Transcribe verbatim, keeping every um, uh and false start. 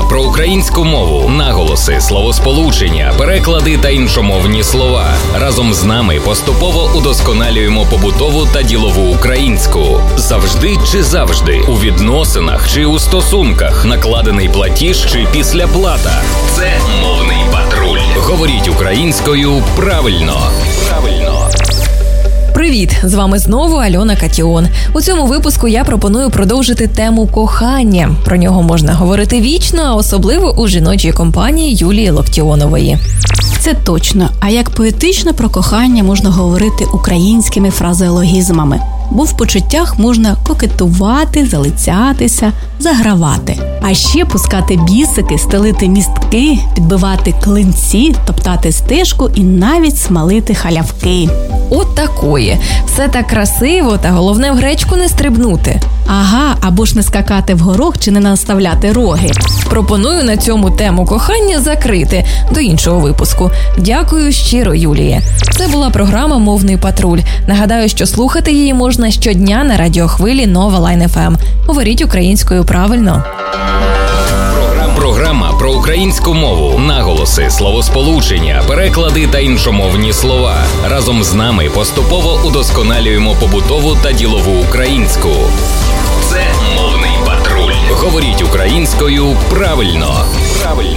про українську мову, наголоси, словосполучення, переклади та іншомовні слова. Разом з нами поступово удосконалюємо побутову та ділову українську. Завжди чи завжди, у відносинах чи у стосунках, накладений платіж чи післяплата. Це мовний патруль. Говоріть українською правильно. Правильно. Привіт! З вами знову Альона Катіон. У цьому випуску я пропоную продовжити тему кохання. Про нього можна говорити вічно, а особливо у жіночій компанії Юлії Локтіонової. Це точно. А як поетично про кохання можна говорити українськими фразеологізмами? Бо в почуттях можна кокетувати, залицятися, загравати. А ще пускати бісики, стелити містки, підбивати клинці, топтати стежку і навіть смалити халявки. От такої. Все так красиво, та головне в гречку не стрибнути. Ага, або ж не скакати в горох чи не наставляти роги. Пропоную на цьому тему кохання закрити до іншого випуску. Дякую щиро, Юліє. Це була програма «Мовний патруль». Нагадаю, що слухати її можна щодня на радіохвилі Нова Лайн еф ем. Говоріть українською правильно. Програма про українську мову, наголоси, словосполучення, переклади та іншомовні слова. Разом з нами поступово удосконалюємо побутову та ділову українську. Це мовний патруль. Говоріть українською правильно. Правильно.